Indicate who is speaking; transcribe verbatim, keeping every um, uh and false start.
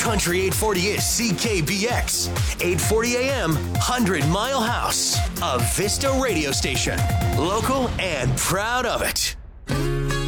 Speaker 1: Country eight forty is C K B X. eight forty A M, one hundred Mile House. A Vista radio station. Local and proud of it.